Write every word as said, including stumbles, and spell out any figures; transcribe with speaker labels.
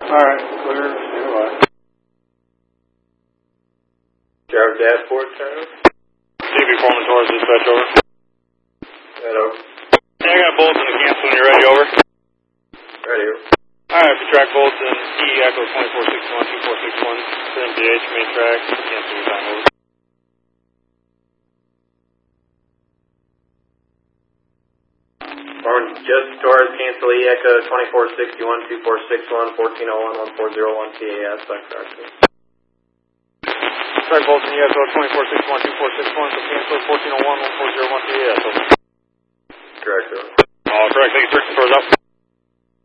Speaker 1: Alright, clear. Anyway.
Speaker 2: Driver dashboard, turn.
Speaker 3: D B Foreman towards dispatch, over.
Speaker 2: Right over.
Speaker 3: Yeah, I got Bolton to cancel when you're ready, over.
Speaker 2: Ready over.
Speaker 3: Alright, for track Bolton, E Echo twenty-four sixty-one, two four six one, M P H, main track, cancel your time, over.
Speaker 2: Foreman, just towards cancel E Echo twenty-four sixty-one, two four six one, fourteen oh one, one four zero one T A S, back to
Speaker 3: Track Bolton, E Echo twenty-four sixty-one, two four six one, so cancel fourteen oh one, one four zero one T A S, over.
Speaker 2: Correct, over.
Speaker 3: All correct, thank you, sir. Doors up.